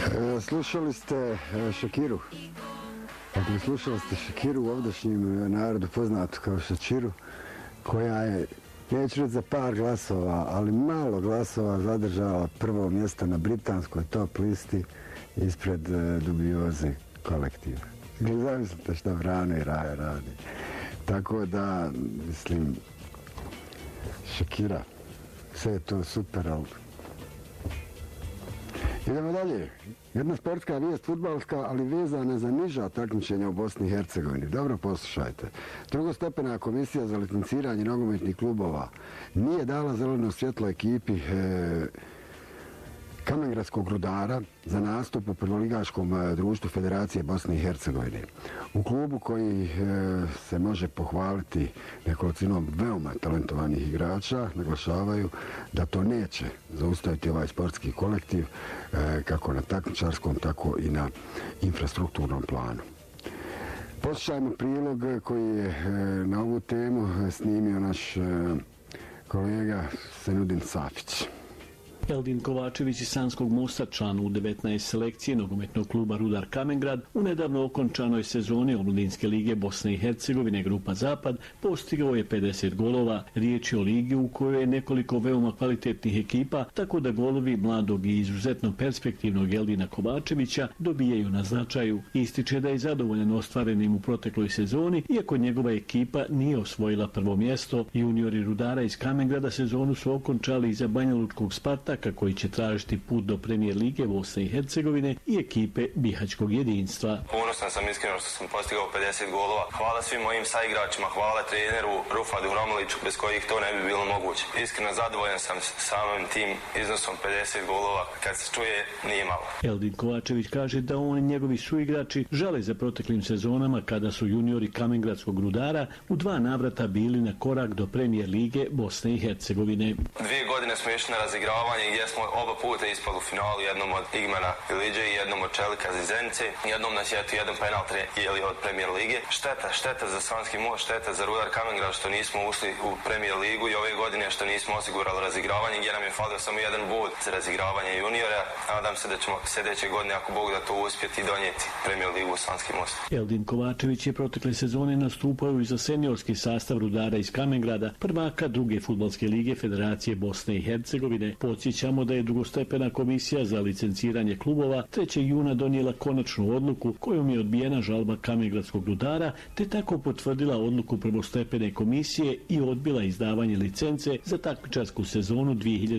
Slušali ste Šakiru. Dakle, slušali ste Šakiru u ovdašnjim narodu poznatu kao Šačiru, koja je, neću reći za par glasova, ali malo glasova zadržala prvo mjesto na britanskoj top listi ispred Dubioze kolektiva. Zamislite šta Vrano i Raja radi. Tako da, mislim, Šakira, sve je to super, ali... Idemo dalje. Jedna sportska vijest, fudbalska, ali vezana za niža takmičenja u Bosni i Hercegovini. Dobro poslušajte. Drugostepena komisija za licenciranje nogometnih klubova nije dala zeleno svjetlo ekipi Kamengradskog Rudara za nastup u prvoligaškom društvu Federacije Bosne i Hercegovine. U klubu koji se može pohvaliti nekolicinom veoma talentovanih igrača, naglašavaju da to neće zaustaviti ovaj sportski kolektiv kako na takmičarskom, tako i na infrastrukturnom planu. Poslušajmo prilog koji je na ovu temu snimio naš kolega Senudin Safić. Eldin Kovačević iz Sanskog Mosta, član U19 selekcije nogometnog kluba Rudar Kamengrad, u nedavno okončanoj sezoni Omladinske lige Bosne i Hercegovine Grupa Zapad postigao je 50 golova. Riječ je o ligi u kojoj je nekoliko veoma kvalitetnih ekipa, tako da golovi mladog i izuzetno perspektivnog Eldina Kovačevića dobijaju na značaju. Ističe da je zadovoljan ostvarenim u protekloj sezoni, iako njegova ekipa nije osvojila prvo mjesto. Juniori Rudara iz Kamengrada sezonu su okončali iza Banjalučkog Spartaka, koji će tražiti put do premijer lige Bosne i Hercegovine i ekipe Bihaćkog jedinstva. Ponosan sam iskreno što sam postigao 50 golova. Hvala svim mojim saigračima, hvala treneru Rufadu Hromoliću, bez kojih to ne bi bilo moguće. Iskreno zadovoljan sam samim tim iznosom 50 golova. Kad se čuje, nije malo. Eldin Kovačević kaže da on i njegovi suigrači žale za proteklim sezonama kada su juniori Kamengradskog Rudara u 2 navrata bili na korak do premijer lige Bosne i Hercegovine. 2 godine smo išli na razigravanje gdje smo oba puta ispali u finalu, jednom od Igmana Iliđe i jednom od Čelika iz Zenice. Jednom nas je jedan penal od premijer lige. Šteta za Sanski Most, šteta za Rudar Kamengrad što nismo ušli u premijer ligu i ove godine što nismo osigurali razigravanje gdje nam je falio samo jedan bod za razigravanje juniora. Nadam se da ćemo sljedeće godine, ako Bog da to uspjeti, donijeti premijer ligu u Sanski Most. Eldin Kovačević je protekle sezone nastupao i za seniorski sastav Rudara iz Kamengrada, prvaka druge fudbalske lige Federacije Bosne i Hercegovine. Podsjećamo da je drugostepena komisija za licenciranje klubova 3. juna donijela konačnu odluku kojom je odbijena žalba Kamengradskog Rudara, te tako potvrdila odluku prvostepene komisije i odbila izdavanje licence za takmičarsku sezonu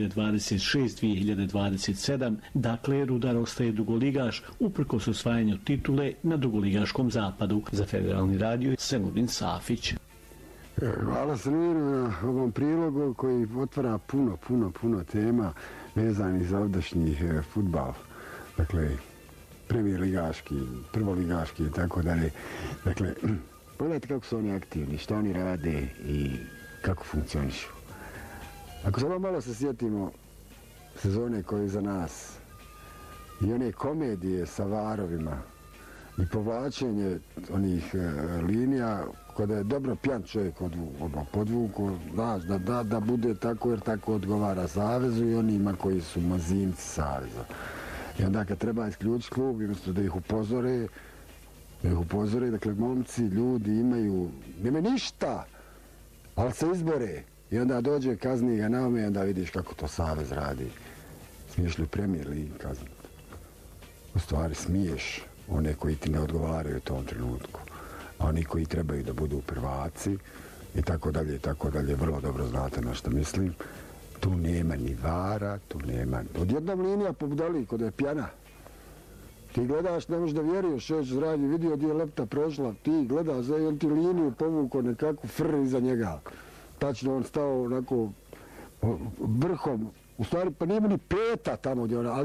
2026-2027. Dakle, Rudar ostaje drugoligaš uprkos osvajanju titule na drugoligaškom zapadu. Za Federalni radio Senudin Safić. Hvala Senudinu na ovom prilogu koji otvara puno tema vezanih za ovdašnji fudbal. Dakle, premijer ligaški, prvoligaški i tako dalje. Dakle, pogledajte kako su oni aktivni, što oni rade i kako funkcionišu. Ako samo malo se sjetimo sezone koje je za nas i one komedije sa varovima i povlačenje onih linija, kada je dobro pjan čovjek podvuku, znaš, da bude tako jer tako odgovara savezu i onima koji su mazimci saveza. I onda kad treba isključiti klub, umjesto da ih upozore, dakle, momci, ljudi nema ništa, ali se izbore. I onda dođe, kazni ga na ome i onda vidiš kako to savez radi. Smiješ li u premijer ligi kazniti? U stvari smiješ one koji ti ne odgovaraju u tom trenutku. A oni koji trebaju da budu prvaci i tako dalje, vrlo dobro znate na što mislim. Tu nema ni vara, tu nema... Odjednom linija pobudali kod je pjana. Ti gledaš, ne možeš da vjeruješ, šeć zrađi, vidio gdje je lopta prošla, ti gledaš, on ti liniju povuko nekakvu fr iza njega. Tačno on stao onako vrhom, u stvari pa nije ni peta tamo gdje ona,